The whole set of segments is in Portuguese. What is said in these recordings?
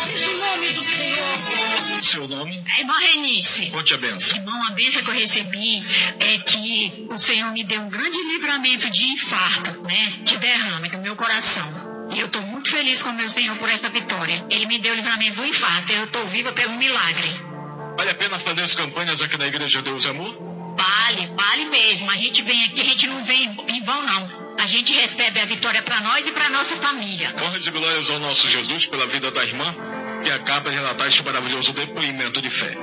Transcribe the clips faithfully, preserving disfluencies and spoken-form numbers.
seja o nome do Senhor. Seu nome? É irmã Renice. Conte a benção. Irmão, a benção que eu recebi é que o Senhor me deu um grande livramento de infarto, né? De derrame do meu coração. E eu estou muito feliz com o meu Senhor por essa vitória. Ele me deu o livramento do infarto. Eu estou viva pelo milagre. Vale a pena fazer as campanhas aqui na Igreja Deus e Amor? Vale, vale mesmo. A gente vem aqui, a gente não vem em vão, não. A gente recebe a vitória para nós e para nossa família. Honras e glórias ao nosso Jesus pela vida da irmã, que acaba de relatar este maravilhoso depoimento de fé.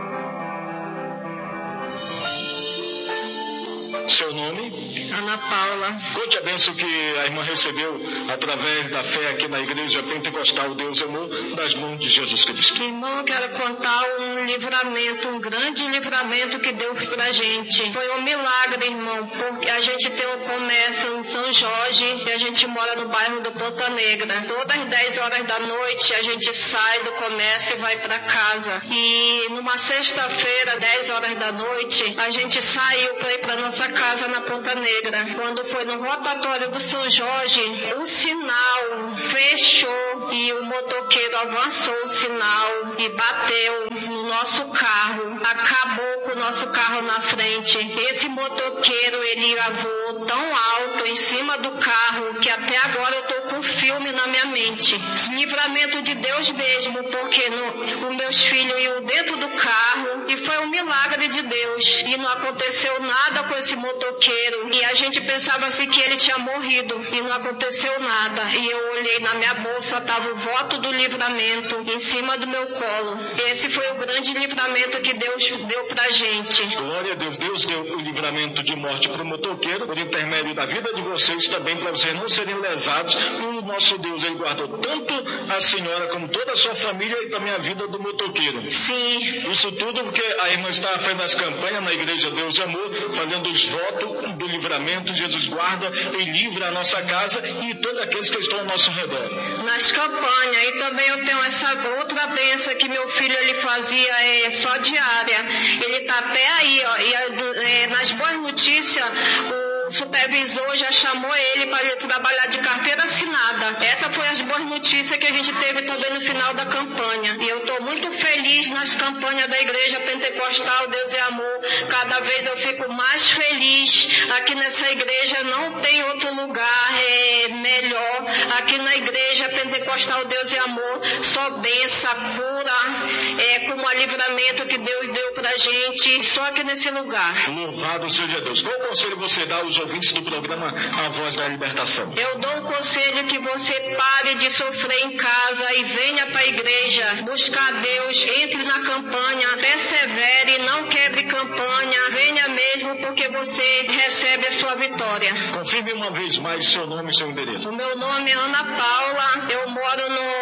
Seu nome? Ana Paula. Conte a bênção que a irmã recebeu através da fé aqui na Igreja Pentecostal Deus e Amor, das mãos de Jesus Cristo. Irmão, eu quero contar um livramento, um grande livramento que Deus pra gente. Foi um milagre, irmão, porque a gente tem um comércio em São Jorge e a gente mora no bairro do Ponta Negra. Todas as dez horas da noite a gente sai do comércio e vai para casa. E numa sexta-feira, dez horas da noite, a gente saiu para ir para nossa casa na Ponta Negra. Quando foi no rotatório do São Jorge, o sinal fechou e o motoqueiro avançou o sinal e bateu no nosso carro. Acabou com o nosso carro na frente. Esse motoqueiro, ele voou tão alto em cima do carro que até agora eu tô com filme na minha mente. Livramento de Deus mesmo, porque no, os meus filhos iam dentro do carro e foi um milagre de Deus. E não aconteceu nada com esse motoqueiro. E a gente pensava assim que ele tinha morrido e não aconteceu nada. E eu olhei na minha bolsa, estava o voto do livramento em cima do meu colo. Esse foi o grande livramento que Deus deu pra gente. Glória a Deus. Deus deu o livramento de morte para o motoqueiro, por intermédio da vida de vocês também, para vocês não serem lesados. E o nosso Deus, ele guardou tanto a senhora como toda a sua família e também a vida do motoqueiro. Sim. Isso tudo porque a irmã está fazendo as campanhas na Igreja Deus e Amor, fazendo os votos do livramento. Jesus guarda e livra a nossa casa e todos aqueles que estão ao nosso redor. Nas campanhas. E também eu tenho essa outra bênção que meu filho ele fazia é, só diária. Ele está até aí, ó. E é, nas boas notícias, o supervisor já chamou ele para ele trabalhar de carteira assinada. Essa foi as boas notícias que a gente teve também no final da campanha. E eu estou muito feliz nas campanhas da Igreja Pentecostal Deus e Amor. Cada vez eu fico mais feliz. Aqui nessa igreja não tem outro lugar é, melhor. Aqui na Igreja Pentecostal Deus e Amor, só benção, cura, é, como a livramento que Deus deu pra gente, só aqui nesse lugar. Louvado seja Deus. Qual conselho você dá aos ouvintes do programa A Voz da Libertação? Eu dou um conselho que você pare de sofrer em casa e venha para a igreja buscar Deus, entre na campanha, persevere, não quebre campanha, venha mesmo porque você recebe a sua vitória. Confirme uma vez mais seu nome e seu endereço. O meu nome é Ana Paula, eu moro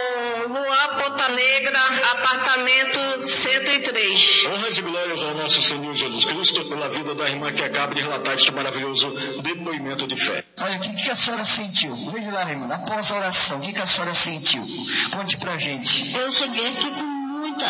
no Luan Ponta Negra, apartamento cento e três. Honras e glórias ao nosso Senhor Jesus Cristo pela vida da irmã que acaba de relatar este maravilhoso depoimento de fé. Olha, o que, que a senhora sentiu? Veja lá, minha irmã, após a oração, o que, que a senhora sentiu? Conte pra gente. Eu cheguei aqui com